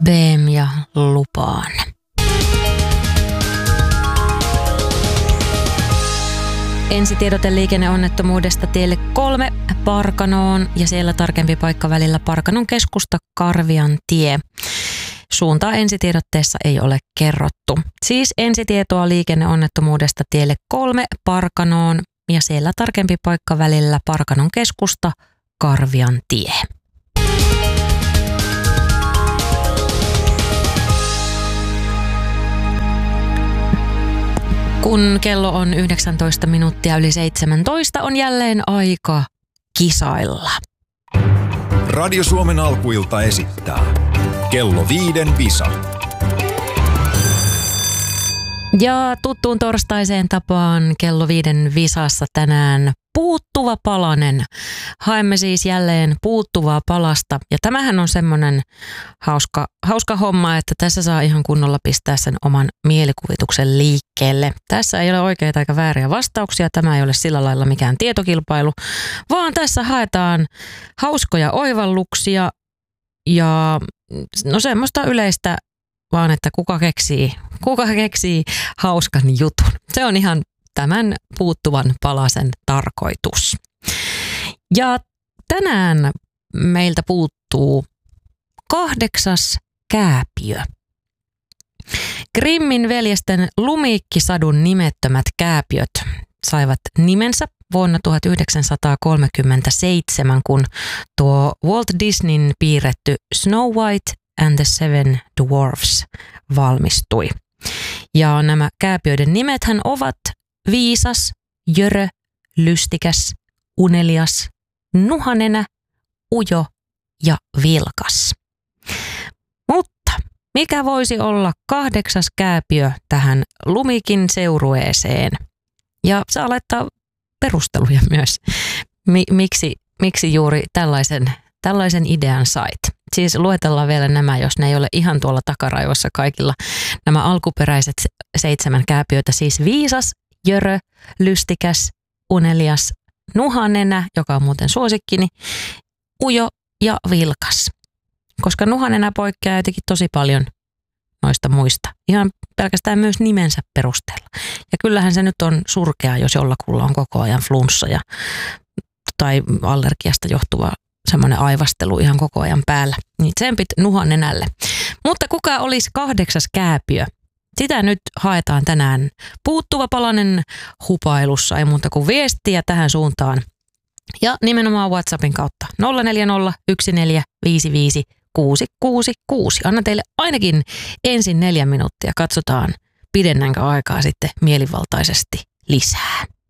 Beem ja lupaan. Ensitiedote liikenneonnettomuudesta tielle 3 Parkanoon ja siellä tarkempi paikka välillä Parkanon keskusta Karvian tie. Suuntaa ensitiedotteessa ei ole kerrottu. Siis ensitietoa liikenneonnettomuudesta tielle 3 Parkanoon ja siellä tarkempi paikka välillä Parkanon keskusta Karvian tie. Kun kello on 19 minuuttia yli 17, on jälleen aika kisailla. Radio Suomen alkuilta esittää Kello 5 visa. Ja tuttuun torstaiseen tapaan kello 5 visassa tänään puuttuva palanen. Haemme siis jälleen puuttuvaa palasta. Ja tämähän on semmoinen hauska homma, että tässä saa ihan kunnolla pistää sen oman mielikuvituksen liikkeelle. Tässä ei ole oikeita eikä vääriä vastauksia. Tämä ei ole sillä lailla mikään tietokilpailu, vaan tässä haetaan hauskoja oivalluksia ja no semmoista yleistä vaan, että kuka keksii hauskan jutun. Se on ihan tämän puuttuvan palasen tarkoitus. Ja tänään meiltä puuttuu 8. kääpiö. Grimmin veljesten Lumiikkisadun nimettömät kääpiöt saivat nimensä vuonna 1937, kun tuo Walt Disneyn piirretty Snow White and the Seven Dwarfs valmistui. Ja nämä kääpiöiden nimethän ovat viisas, jörö, lystikäs, unelias, nuhanenä, ujo ja vilkas. Mutta mikä voisi olla 8. kääpiö tähän Lumikin seurueeseen? Ja saa laittaa perusteluja myös, miksi juuri tällaisen idean sait. Siis luetellaan vielä nämä, jos ne ei ole ihan tuolla takaraivossa kaikilla. Nämä alkuperäiset 7 kääpiötä, siis viisas, jörö, lystikäs, unelias, nuhanenä, joka on muuten suosikkini, ujo ja vilkas. Koska nuhanenä poikkeaa jotenkin tosi paljon noista muista. Ihan pelkästään myös nimensä perusteella. Ja kyllähän se nyt on surkea, jos jollakulla on koko ajan flunssa tai allergiasta johtuva semmoinen aivastelu ihan koko ajan päällä. Niin tsempit nuhanenälle. Mutta kuka olisi 8. kääpiö? Sitä nyt haetaan tänään puuttuva palanen hupailussa, ei muuta kuin viestiä tähän suuntaan. Ja nimenomaan WhatsAppin kautta 0401455666. Anna teille ainakin ensin 4 minuuttia. Katsotaan, pidennäänkö aikaa sitten mielivaltaisesti lisää.